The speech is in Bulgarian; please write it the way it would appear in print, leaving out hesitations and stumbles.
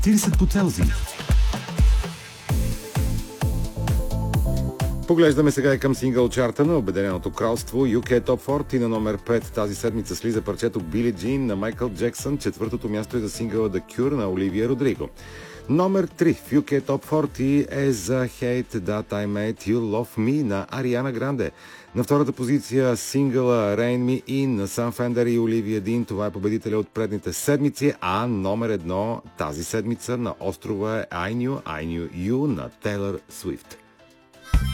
40 по Целзий. Поглеждаме сега и към сингъл чарта на Обединеното кралство. UK Top 40 на номер 5 тази седмица слиза парчето Billie Jean на Майкъл Джексън. Четвъртото място е за сингъла The Cure на Оливия Родриго. Номер 3 в UK Top 40 е за Hate That I Made You Love Me на Ариана Гранде. На втората позиция сингъла Rain Me In на Сам Фендер и Оливия Дин. Това е победителя от предните седмици, а номер 1 тази седмица на острова е I Knew You на Тейлър Свифт.